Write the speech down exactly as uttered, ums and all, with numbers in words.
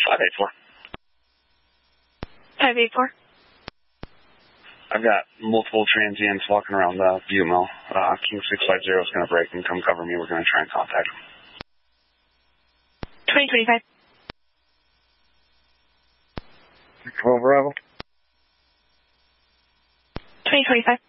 five eight four. five eight four. I've got multiple transients walking around the view mill. Uh, King six five zero is going to break and come cover me. We're going to try and contact them. twenty twenty-five. twelve Bravo. twenty twenty-five.